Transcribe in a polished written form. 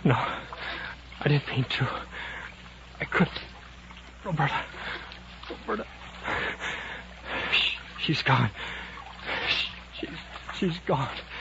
No, I didn't mean to. I couldn't. Roberta. She's gone. She's gone.